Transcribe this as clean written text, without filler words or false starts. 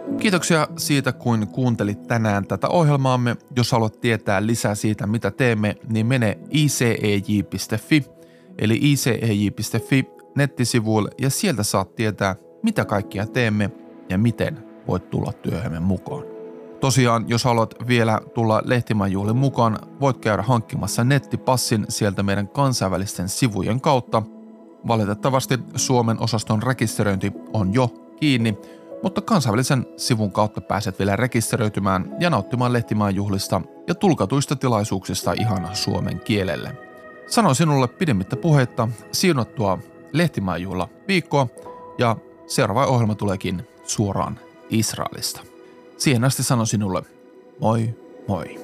Kiitoksia siitä, kun kuuntelit tänään tätä ohjelmaamme. Jos haluat tietää lisää siitä, mitä teemme, niin mene icej.fi, eli icej.fi nettisivuille ja sieltä saat tietää, mitä kaikkia teemme ja miten voit tulla työhömme mukaan. Tosiaan, jos haluat vielä tulla Lehtimäen juhlin mukaan, voit käydä hankkimassa nettipassin sieltä meidän kansainvälisten sivujen kautta. Valitettavasti Suomen osaston rekisteröinti on jo kiinni, mutta kansainvälisen sivun kautta pääset vielä rekisteröitymään ja nauttimaan Lehtimäen juhlista ja tulkatuista tilaisuuksista ihan suomen kielelle. Sanon sinulle pidemmittä puheitta siunattua Lehtimäen juhla viikkoa ja seuraava ohjelma tuleekin suoraan Israelista. Siihen asti sanon sinulle moi moi.